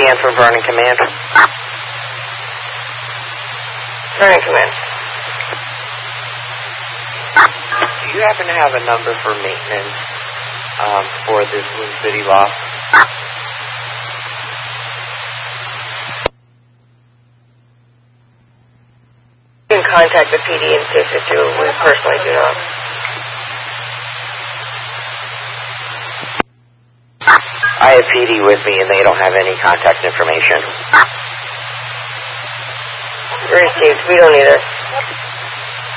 again for Vernon Command. Vernon Command. Do you happen to have a number for maintenance for this Wind City loss? You can contact the PD in case they do. We personally do not. I have PD with me and they don't have any contact information. Received. We don't either.